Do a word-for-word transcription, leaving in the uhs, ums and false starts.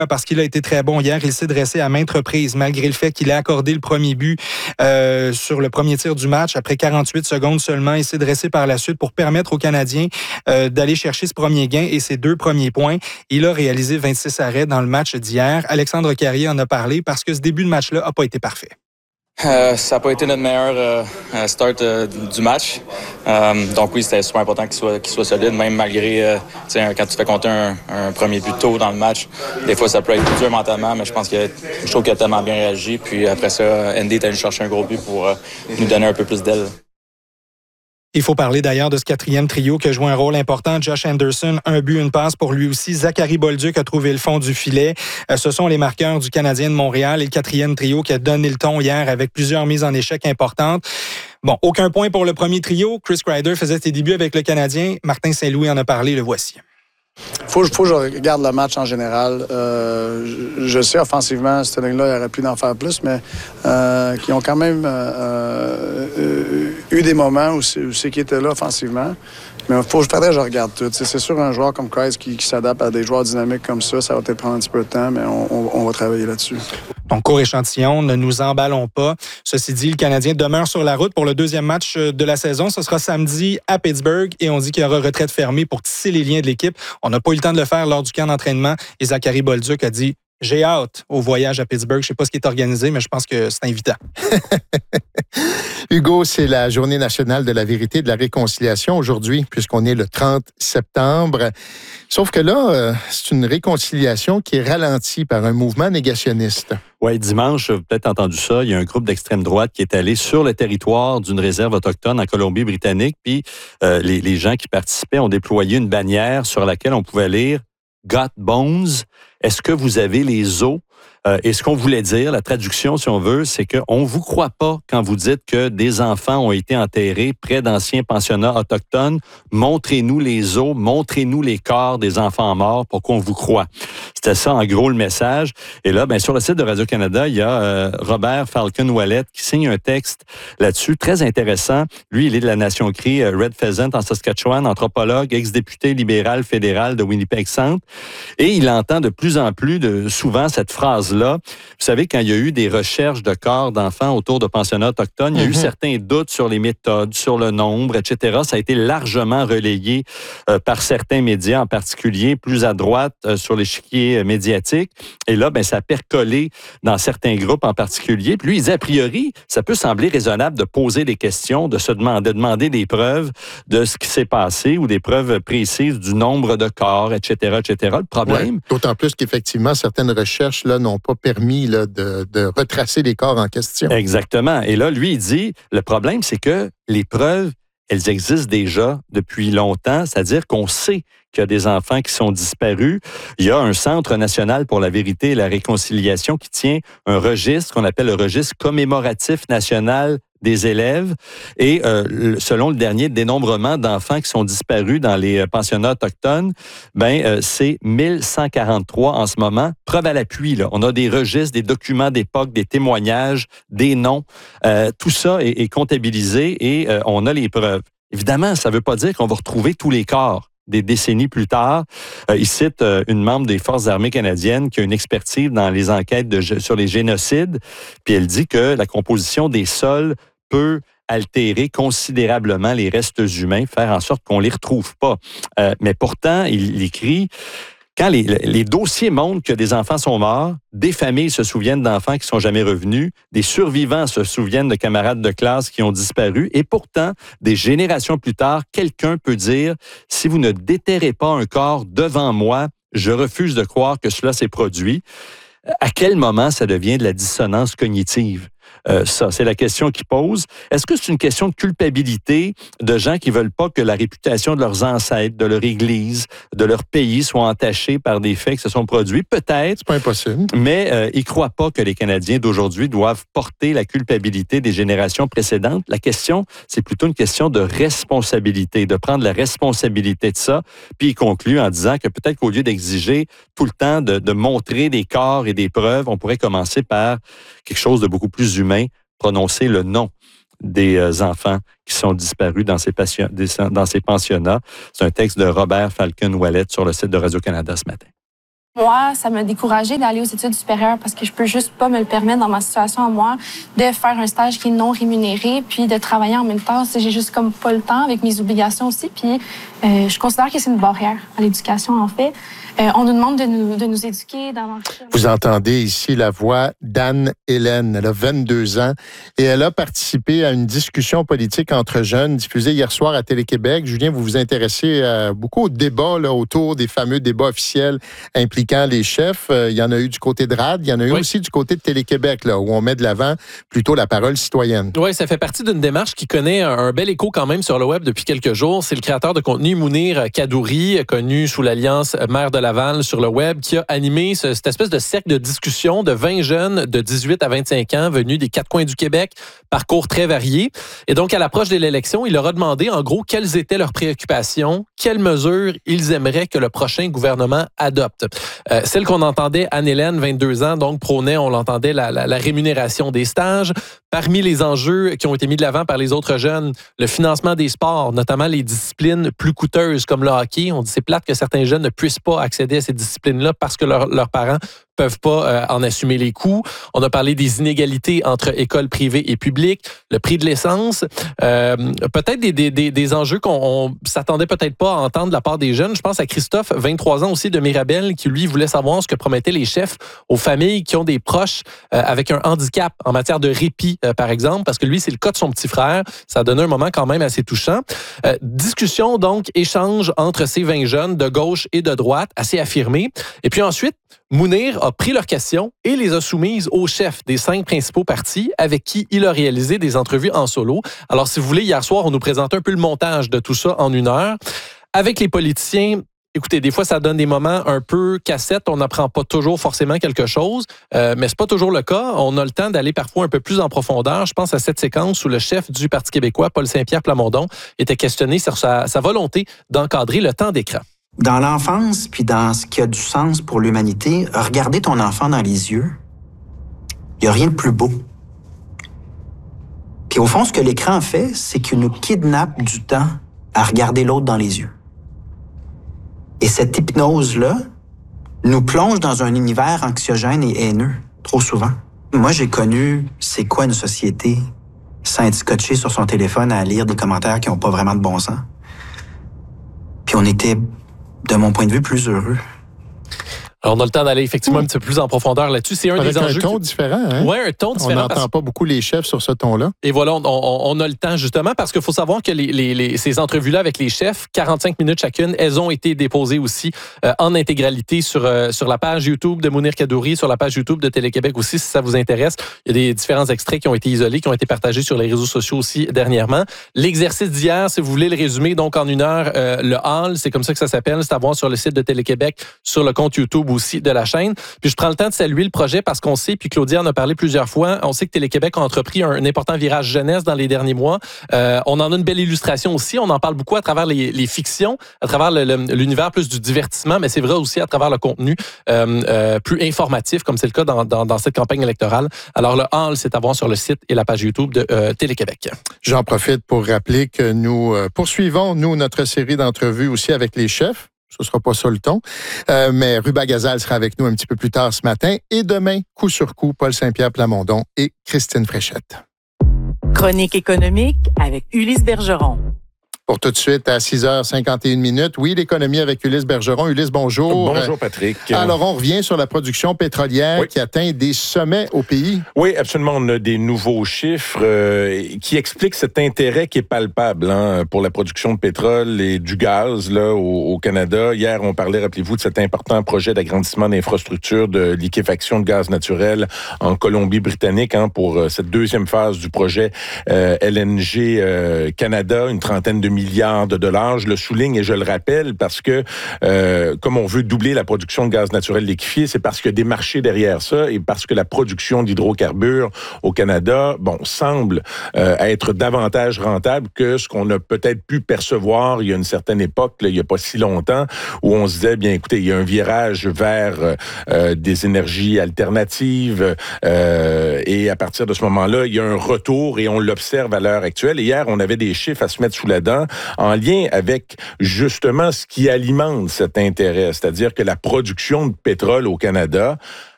parce qu'il a été très bon hier. Il s'est dressé à maintes reprises, malgré le fait qu'il a accordé le premier but euh, sur le premier tir du match. Après quarante-huit secondes seulement, il s'est dressé par la suite pour permettre aux Canadiens euh, d'aller chercher ce premier gain et ses deux premiers points. Il a réalisé vingt-six arrêts dans le match d'hier. Alexandre Carrier en a parlé parce que ce début de match-là n'a pas été parfait. Euh, ça n'a pas été notre meilleur euh, start euh, du match. Euh, donc oui, c'était super important qu'il soit, qu'il soit solide, même malgré, euh, quand tu fais compter un, un premier but tôt dans le match. Des fois, ça peut être dur mentalement, mais je pense que je trouve qu'il a tellement bien réagi. Puis après ça, Andy est allé chercher un gros but pour euh, nous donner un peu plus d'aile. Il faut parler d'ailleurs de ce quatrième trio qui a joué un rôle important. Josh Anderson, un but, une passe pour lui aussi. Zachary Bolduc a trouvé le fond du filet. Ce sont les marqueurs du Canadien de Montréal et le quatrième trio qui a donné le ton hier avec plusieurs mises en échec importantes. Bon, aucun point pour le premier trio. Chris Kreider faisait ses débuts avec le Canadien. Martin Saint-Louis en a parlé, le voici. Faut, faut que je regarde le match en général. Euh, je, je sais, offensivement, cette ligne-là, il aurait pu en faire plus, mais euh, qui ont quand même euh, euh, eu des moments où c'est, où c'est qui était là offensivement. Mais il faut que je, faudrait que je regarde tout. T'sais, c'est sûr, un joueur comme Kreis qui, qui s'adapte à des joueurs dynamiques comme ça, ça va peut-être prendre un petit peu de temps, mais on, on, on va travailler là-dessus. Donc, court échantillon, ne nous emballons pas. Ceci dit, le Canadien demeure sur la route pour le deuxième match de la saison. Ce sera samedi à Pittsburgh et on dit qu'il y aura retraite fermée pour tisser les liens de l'équipe. On n'a pas eu le temps de le faire lors du camp d'entraînement et Zachary Bolduc a dit « J'ai hâte au voyage à Pittsburgh. » Je ne sais pas ce qui est organisé, mais je pense que c'est invitant. Hugo, c'est la Journée nationale de la vérité et de la réconciliation aujourd'hui, puisqu'on est le trente septembre. Sauf que là, euh, c'est une réconciliation qui est ralentie par un mouvement négationniste. Oui, dimanche, vous avez peut-être entendu ça, il y a un groupe d'extrême droite qui est allé sur le territoire d'une réserve autochtone en Colombie-Britannique, puis euh, les, les gens qui participaient ont déployé une bannière sur laquelle on pouvait lire « Got Bones ». Est-ce que vous avez les os? Euh, et ce qu'on voulait dire, la traduction, si on veut, c'est qu'on ne vous croit pas quand vous dites que des enfants ont été enterrés près d'anciens pensionnats autochtones. Montrez-nous les os, montrez-nous les corps des enfants morts pour qu'on vous croie. C'était ça, en gros, le message. Et là, bien, sur le site de Radio-Canada, il y a euh, Robert Falcon-Ouellet qui signe un texte là-dessus, très intéressant. Lui, il est de la Nation Cree, euh, Red Pheasant en Saskatchewan, anthropologue, ex-député libéral fédéral de Winnipeg Centre. Et il entend de plus en plus de, souvent cette phrase-là. Vous savez, quand il y a eu des recherches de corps d'enfants autour de pensionnats autochtones, il y a mm-hmm. eu certains doutes sur les méthodes, sur le nombre, et cetera. Ça a été largement relayé euh, par certains médias, en particulier plus à droite euh, sur l'échiquier médiatique. Et là, ben, ça a percolé dans certains groupes en particulier. Puis lui, il dit, a priori, ça peut sembler raisonnable de poser des questions, de se demander, de demander des preuves de ce qui s'est passé ou des preuves précises du nombre de corps, et cetera, et cetera. Le problème... Ouais, d'autant plus qu'effectivement, certaines recherches là, n'ont pas permis là, de, de retracer les corps en question. Exactement. Et là, lui, il dit, le problème, c'est que les preuves, elles existent déjà depuis longtemps, c'est-à-dire qu'on sait qu'il y a des enfants qui sont disparus. Il y a un Centre national pour la vérité et la réconciliation qui tient un registre qu'on appelle le registre commémoratif national des élèves. Et euh, selon le dernier dénombrement d'enfants qui sont disparus dans les pensionnats autochtones, ben euh, c'est mille cent quarante-trois en ce moment. Preuve à l'appui, là. On a des registres, des documents d'époque, des témoignages, des noms. Euh, tout ça est, est comptabilisé et euh, on a les preuves. Évidemment, ça ne veut pas dire qu'on va retrouver tous les corps. Des décennies plus tard, euh, il cite euh, une membre des Forces armées canadiennes qui a une expertise dans les enquêtes de, sur les génocides, puis elle dit que la composition des sols peut altérer considérablement les restes humains, faire en sorte qu'on ne les retrouve pas. Euh, mais pourtant, il, il écrit... Quand les, les dossiers montrent que des enfants sont morts, des familles se souviennent d'enfants qui ne sont jamais revenus, des survivants se souviennent de camarades de classe qui ont disparu, et pourtant, des générations plus tard, quelqu'un peut dire « Si vous ne déterrez pas un corps devant moi, je refuse de croire que cela s'est produit ». À quel moment ça devient de la dissonance cognitive? Euh, ça, c'est la question qu'ils posent. Est-ce que c'est une question de culpabilité de gens qui veulent pas que la réputation de leurs ancêtres, de leur Église, de leur pays soit entachée par des faits qui se sont produits? Peut-être. C'est pas impossible. Mais euh, ils croient pas que les Canadiens d'aujourd'hui doivent porter la culpabilité des générations précédentes. La question, c'est plutôt une question de responsabilité, de prendre la responsabilité de ça. Puis il conclut en disant que peut-être qu'au lieu d'exiger tout le temps de, de montrer des corps et des preuves, on pourrait commencer par quelque chose de beaucoup plus humain, prononcer le nom des euh, enfants qui sont disparus dans ces, passion- dans ces pensionnats. C'est un texte de Robert Falcon-Ouellet sur le site de Radio-Canada ce matin. Moi, ça m'a découragée d'aller aux études supérieures parce que je peux juste pas me le permettre dans ma situation à moi de faire un stage qui est non rémunéré puis de travailler en même temps. J'ai juste comme pas le temps avec mes obligations aussi. Puis euh, je considère que c'est une barrière à l'éducation, en fait. Euh, on nous demande de nous, de nous éduquer dans l'entreprise. Vous entendez ici la voix d'Anne-Hélène. Elle a vingt-deux ans et elle a participé à une discussion politique entre jeunes diffusée hier soir à Télé-Québec. Julien, vous vous intéressez euh, beaucoup au débat là, autour des fameux débats officiels impliquant les chefs. Euh, il y en a eu du côté de R A D, il y en a eu oui. aussi du côté de Télé-Québec, là, où on met de l'avant plutôt la parole citoyenne. Oui, ça fait partie d'une démarche qui connaît un, un bel écho quand même sur le web depuis quelques jours. C'est le créateur de contenu Mounir Kadouri, connu sous l'alliance Maire de Laval sur le web, qui a animé ce, cette espèce de cercle de discussion de vingt jeunes de dix-huit à vingt-cinq ans venus des quatre coins du Québec, parcours très variés. Et donc, à l'approche de l'élection, il leur a demandé, en gros, quelles étaient leurs préoccupations, quelles mesures ils aimeraient que le prochain gouvernement adopte. Euh, celle qu'on entendait, Anne-Hélène, vingt-deux ans, donc prônait, on l'entendait, la, la, la rémunération des stages. Parmi les enjeux qui ont été mis de l'avant par les autres jeunes, le financement des sports, notamment les disciplines plus coûteuses comme le hockey. On dit c'est plate que certains jeunes ne puissent pas accéder à ces disciplines-là parce que leur, leurs parents peuvent pas euh, en assumer les coûts. On a parlé des inégalités entre écoles privées et publiques, le prix de l'essence, euh, peut-être des, des, des, des enjeux qu'on on s'attendait peut-être pas à entendre de la part des jeunes. Je pense à Christophe, vingt-trois ans aussi, de Mirabel, qui lui voulait savoir ce que promettaient les chefs aux familles qui ont des proches euh, avec un handicap en matière de répit, euh, par exemple, parce que lui, c'est le cas de son petit frère. Ça a donné un moment quand même assez touchant. Euh, discussion, donc, échange entre ces vingt jeunes de gauche et de droite, assez affirmés. Et puis ensuite, Mounir a pris leurs questions et les a soumises aux chefs des cinq principaux partis avec qui il a réalisé des entrevues en solo. Alors, si vous voulez, hier soir, on nous présente un peu le montage de tout ça en une heure. Avec les politiciens, écoutez, des fois, ça donne des moments un peu cassettes. On n'apprend pas toujours forcément quelque chose, euh, mais c'est pas toujours le cas. On a le temps d'aller parfois un peu plus en profondeur. Je pense à cette séquence où le chef du Parti québécois, Paul Saint-Pierre Plamondon, était questionné sur sa, sa volonté d'encadrer le temps d'écran. Dans l'enfance, puis dans ce qui a du sens pour l'humanité, regarder ton enfant dans les yeux, il n'y a rien de plus beau. Puis au fond, ce que l'écran fait, c'est qu'il nous kidnappe du temps à regarder l'autre dans les yeux. Et cette hypnose-là nous plonge dans un univers anxiogène et haineux, trop souvent. Moi, j'ai connu c'est quoi une société sans être scotché sur son téléphone à lire des commentaires qui n'ont pas vraiment de bon sens. Puis on était, de mon point de vue, plus heureux. Alors, on a le temps d'aller effectivement un petit peu plus en profondeur là-dessus. C'est un Avec des enjeux. un ton qui... différent, hein? Oui, un ton différent. On n'entend parce... pas beaucoup les chefs sur ce ton-là. Et voilà, on, on, on a le temps justement parce qu'il faut savoir que les, les, les, ces entrevues-là avec les chefs, quarante-cinq minutes chacune, elles ont été déposées aussi euh, en intégralité sur, euh, sur la page YouTube de Mounir Kadouri, sur la page YouTube de Télé-Québec aussi, si ça vous intéresse. Il y a des différents extraits qui ont été isolés, qui ont été partagés sur les réseaux sociaux aussi dernièrement. L'exercice d'hier, si vous voulez le résumer, donc en une heure, euh, le hall, c'est comme ça que ça s'appelle, c'est à voir sur le site de Télé-Québec, sur le compte YouTube aussi de la chaîne. Puis je prends le temps de saluer le projet parce qu'on sait, puis Claudia en a parlé plusieurs fois, on sait que Télé-Québec a entrepris un, un important virage jeunesse dans les derniers mois. Euh, on en a une belle illustration aussi. On en parle beaucoup à travers les, les fictions, à travers le, le, l'univers plus du divertissement, mais c'est vrai aussi à travers le contenu euh, euh, plus informatif, comme c'est le cas dans, dans, dans cette campagne électorale. Alors le hall, c'est à voir sur le site et la page YouTube de euh, Télé-Québec. J'en profite pour rappeler que nous euh, poursuivons, nous, notre série d'entrevues aussi avec les chefs. Ce ne sera pas ça le ton. Euh, mais Ruba Gazal sera avec nous un petit peu plus tard ce matin. Et demain, coup sur coup, Paul Saint-Pierre Plamondon et Christine Fréchette. Chronique économique avec Ulysse Bergeron. Pour tout de suite, à six heures cinquante et une minutes. Oui, l'économie avec Ulysse Bergeron. Ulysse, bonjour. Bonjour, Patrick. Alors, on revient sur la production pétrolière oui. qui atteint des sommets au pays. Oui, absolument. On a des nouveaux chiffres euh, qui expliquent cet intérêt qui est palpable hein, pour la production de pétrole et du gaz là, au, au Canada. Hier, on parlait, rappelez-vous, de cet important projet d'agrandissement d'infrastructures de liquéfaction de gaz naturel en Colombie-Britannique hein, pour euh, cette deuxième phase du projet euh, L N G euh, Canada, une trentaine de milliards de dollars. Je le souligne et je le rappelle parce que euh, comme on veut doubler la production de gaz naturel liquéfié, c'est parce qu'il y a des marchés derrière ça et parce que la production d'hydrocarbures au Canada, bon, semble euh, être davantage rentable que ce qu'on a peut-être pu percevoir il y a une certaine époque, là, il n'y a pas si longtemps, où on se disait, bien écoutez, il y a un virage vers euh, des énergies alternatives euh, et à partir de ce moment-là, il y a un retour et on l'observe à l'heure actuelle. Et hier, on avait des chiffres à se mettre sous la dent. important en lien avec justement ce qui alimente cet intérêt, c'est-à-dire que la production de pétrole au Canada